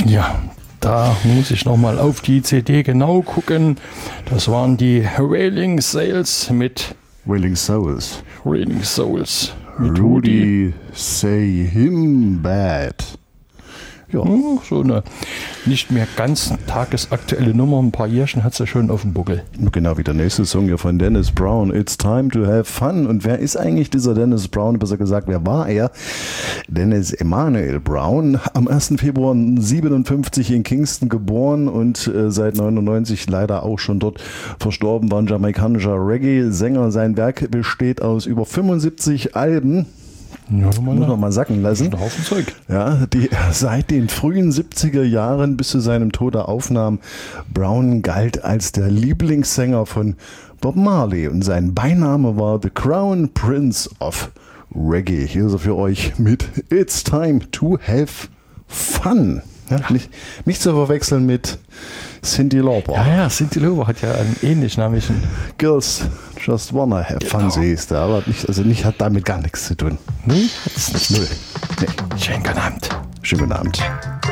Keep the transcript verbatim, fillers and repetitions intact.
Ja, da muss ich nochmal auf die C D genau gucken. Das waren die Wailing Souls mit Wailing Souls. Wailing Souls. Mit Rudy, say him bad. Ja, so eine nicht mehr ganz tagesaktuelle Nummer. Ein paar Jährchen hat sie schon auf dem Buckel. Genau wie der nächste Song hier von Dennis Brown. It's time to have fun. Und wer ist eigentlich dieser Dennis Brown? Besser gesagt, wer war er? Dennis Emanuel Brown. Am ersten Februar siebenundfünfzig in Kingston geboren und äh, seit neunundneunzig leider auch schon dort verstorben, war ein jamaikanischer Reggae-Sänger. Sein Werk besteht aus über fünfundsiebzig Alben. Ja, Muss man mal sacken lassen. Ein Haufen Zeug. Ja, die seit den frühen siebziger Jahren bis zu seinem Tode aufnahm. Brown galt als der Lieblingssänger von Bob Marley und sein Beiname war The Crown Prince of Reggae. Hier ist er für euch mit It's Time to Have Fun. Ja, nicht, nicht zu verwechseln mit Cyndi Lauper. Ja, ja, Cyndi Lauper hat ja einen ähnlich namischen. Girls Just Wanna Have Fun, Genau. sie ist da, aber nicht, also nicht, hat damit gar nichts zu tun. Nee, hat's nicht. Null. Nee. Schönen guten Abend. Schönen guten Abend.